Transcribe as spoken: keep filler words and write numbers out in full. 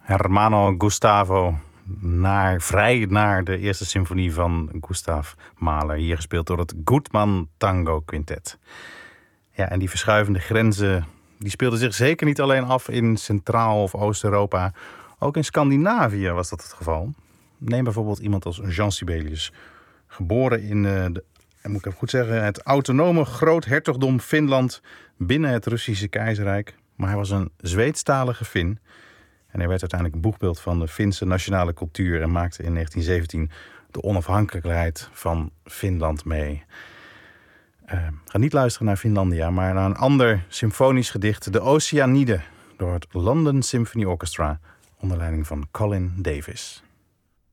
Hermano Gustavo, naar, vrij naar de eerste symfonie van Gustav Mahler. Hier gespeeld door het Gutmann Tango Quintet. Ja, en die verschuivende grenzen die speelden zich zeker niet alleen af in Centraal- of Oost-Europa. Ook in Scandinavië was dat het geval. Neem bijvoorbeeld iemand als Jean Sibelius. Geboren in, uh, de, moet ik even goed zeggen, het autonome groothertogdom Finland binnen het Russische keizerrijk. Maar hij was een Zweedstalige Fin. En hij werd uiteindelijk een boegbeeld van de Finse nationale cultuur en maakte in negentien zeventien de onafhankelijkheid van Finland mee. Uh, ga niet luisteren naar Finlandia, maar naar een ander symfonisch gedicht, de Oceanide, door het London Symphony Orchestra onder leiding van Colin Davis.